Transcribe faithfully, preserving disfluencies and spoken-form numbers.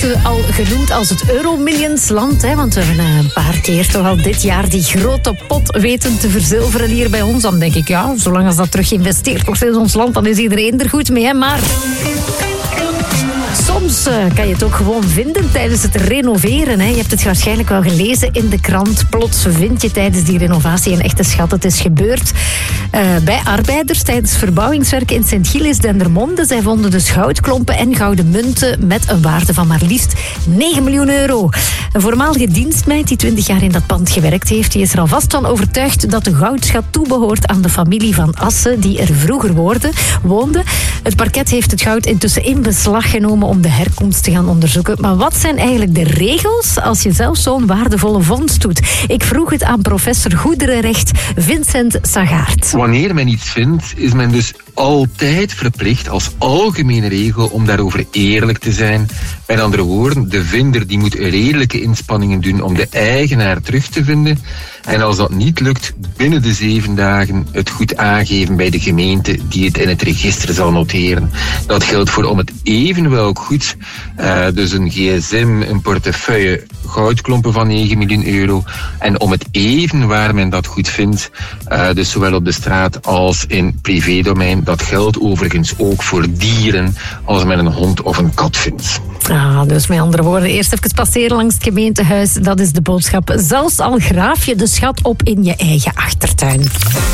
ondertussen al genoemd als het Euromillions-land. Hè, want we hebben een paar keer toch al dit jaar die grote pot weten te verzilveren hier bij ons. Dan denk ik, ja, zolang als dat terug geïnvesteerd wordt in ons land, dan is iedereen er goed mee. Hè, maar soms uh, kan je het ook gewoon vinden tijdens het renoveren. Hè. Je hebt het waarschijnlijk wel gelezen in de krant. Plots vind je tijdens die renovatie een echte schat. Het is gebeurd uh, bij arbeiders tijdens verbouwingswerken in Sint-Gilles-Dendermonde. Zij vonden dus goudklompen en gouden munten met een waarde van maar liefst negen miljoen euro. Een voormalige dienstmeid die twintig jaar in dat pand gewerkt heeft, die is er alvast van overtuigd dat de goudschat toebehoort aan de familie van Assen, die er vroeger woorde, woonde. Het parket heeft het goud intussen in beslag genomen om de herkomst te gaan onderzoeken. Maar wat zijn eigenlijk de regels als je zelf zo'n waardevolle vondst doet? Ik vroeg het aan professor goederenrecht Vincent Sagaert. Wanneer men iets vindt, is men dus altijd verplicht als algemene regel om daarover eerlijk te zijn. Met andere woorden, de vinder die moet redelijke inspanningen doen om de eigenaar terug te vinden. En als dat niet lukt, binnen de zeven dagen het goed aangeven bij de gemeente die het in het register zal noteren. Dat geldt voor om het even welk goed, uh, dus een gsm, een portefeuille, goudklompen van negen miljoen euro. En om het even waar men dat goed vindt, uh, dus zowel op de straat als in privédomein. Dat geldt overigens ook voor dieren als men een hond of een kat vindt. Ah, dus met andere woorden, eerst even passeren langs het gemeentehuis. Dat is de boodschap. Zelfs al graaf je de schat op in je eigen achtertuin.